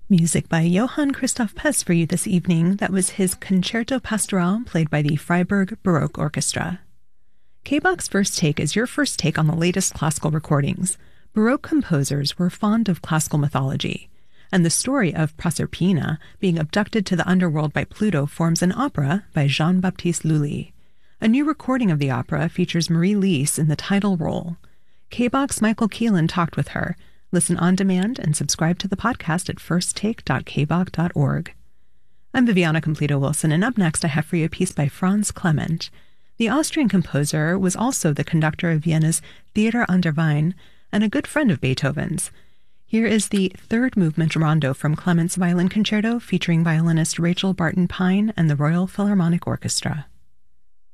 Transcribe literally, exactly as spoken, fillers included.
Music by Johann Christoph Pess for you this evening. That was his Concerto Pastoral, played by the Freiburg Baroque Orchestra. K-Bach's First Take is your first take on the latest classical recordings. Baroque composers were fond of classical mythology, and the story of Proserpina being abducted to the underworld by Pluto forms an opera by Jean-Baptiste Lully. A new recording of the opera features Marie Lees in the title role. K-Bach's Michael Keelan talked with her. Listen on demand and subscribe to the podcast at first take dot k bach dot org. I'm Viviana Completo Wilson, and up next I have for you a piece by Franz Clement. The Austrian composer was also the conductor of Vienna's Theater an der Wien and a good friend of Beethoven's. Here is the third movement rondo from Clement's Violin Concerto featuring violinist Rachel Barton Pine and the Royal Philharmonic Orchestra.